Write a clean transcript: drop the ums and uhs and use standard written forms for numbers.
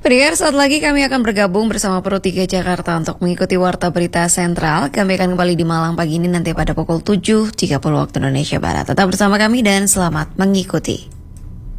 Pendengar, saat lagi kami akan bergabung bersama Pro 3 Jakarta untuk mengikuti Warta Berita Sentral. Kami akan kembali di Malang pagi ini nanti pada pukul 7.30 waktu Indonesia Barat. Tetap bersama kami dan selamat mengikuti.